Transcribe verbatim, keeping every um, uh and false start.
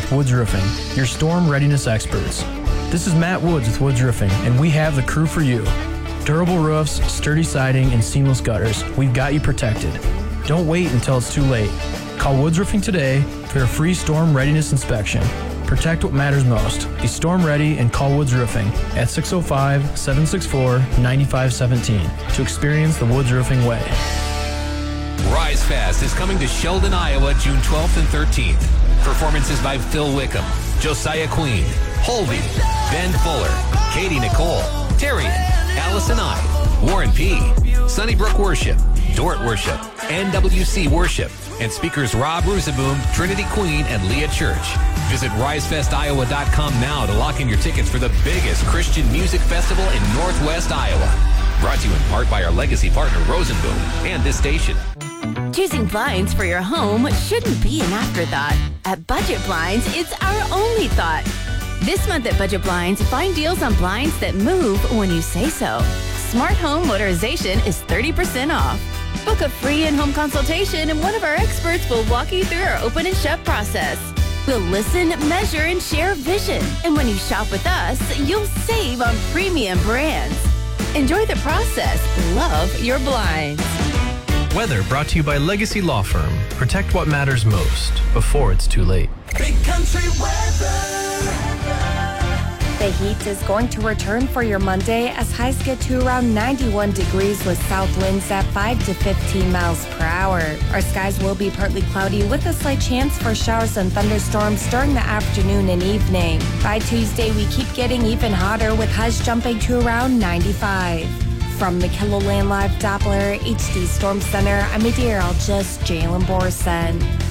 with Woods Roofing, your storm readiness experts. This is Matt Woods with Woods Roofing, and we have the crew for you. Durable roofs, sturdy siding, and seamless gutters. We've got you protected. Don't wait until it's too late. Call Woods Roofing today for a free storm readiness inspection. Protect what matters most. Be storm ready and call Woods Roofing at six oh five, seven six four, nine five one seven to experience the Woods Roofing way. Rise Fest is coming to Sheldon, Iowa, June twelfth and thirteenth. Performances by Phil Wickham, Josiah Queen, Holby, Ben Fuller, Katie Nicole, Terrian, Allison I, Warren P., Sunnybrook Worship, Dort Worship, N W C Worship, and speakers Rob Rusaboom, Trinity Queen, and Leah Church. Visit rise fest iowa dot com now to lock in your tickets for the biggest Christian music festival in Northwest Iowa. Brought to you in part by our legacy partner Rosenboom and this station. Choosing blinds for your home shouldn't be an afterthought. At Budget Blinds, it's our only thought. This month at Budget Blinds, find deals on blinds that move when you say so. Smart home motorization is thirty percent off. Book a free in-home consultation and one of our experts will walk you through our open and shut process. We'll listen, measure, and share vision. And when you shop with us, you'll save on premium brands. Enjoy the process. Love your blinds. Weather brought to you by Legacy Law Firm. Protect what matters most before it's too late. Big country weather. The heat is going to return for your Monday as highs get to around ninety-one degrees with south winds at five to fifteen miles per hour. Our skies will be partly cloudy with a slight chance for showers and thunderstorms during the afternoon and evening. By Tuesday, we keep getting even hotter with highs jumping to around ninety-five. From the KELOLAND Live Doppler H D Storm Center, I'm meteorologist Jalen Borson.